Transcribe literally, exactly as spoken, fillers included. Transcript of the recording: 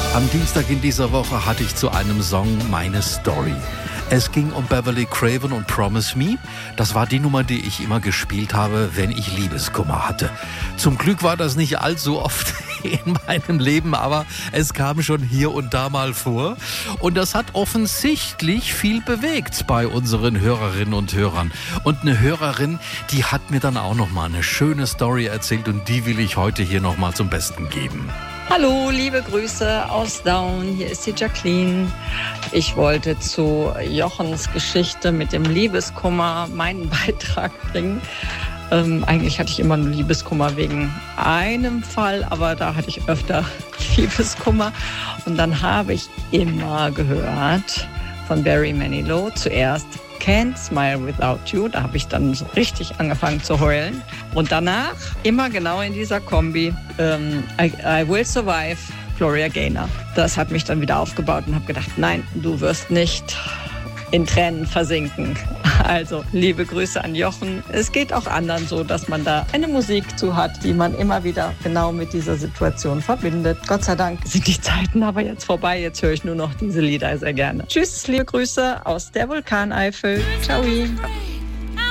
Am Dienstag in dieser Woche hatte ich zu einem Song meine Story. Es ging um Beverly Craven und Promise Me. Das war die Nummer, die ich immer gespielt habe, wenn ich Liebeskummer hatte. Zum Glück war das nicht allzu oft in meinem Leben, aber es kam schon hier und da mal vor. Und das hat offensichtlich viel bewegt bei unseren Hörerinnen und Hörern. Und eine Hörerin, die hat mir dann auch noch mal eine schöne Story erzählt und die will ich heute hier noch mal zum Besten geben. Hallo, liebe Grüße aus Down, hier ist die Jacqueline. Ich wollte zu Jochens Geschichte mit dem Liebeskummer meinen Beitrag bringen. Ähm, eigentlich hatte ich immer nur Liebeskummer wegen einem Fall, aber da hatte ich öfter Liebeskummer. Und dann habe ich immer gehört von Barry Manilow zuerst Can't Smile Without You. Da habe ich dann so richtig angefangen zu heulen. Und danach immer genau in dieser Kombi ähm, I, I Will Survive, Gloria Gaynor. Das hat mich dann wieder aufgebaut und habe gedacht, nein, du wirst nicht in Tränen versinken. Also, liebe Grüße an Jochen. Es geht auch anderen so, dass man da eine Musik zu hat, die man immer wieder genau mit dieser Situation verbindet. Gott sei Dank sind die Zeiten aber jetzt vorbei. Jetzt höre ich nur noch diese Lieder sehr gerne. Tschüss, liebe Grüße aus der Vulkaneifel. Ciao.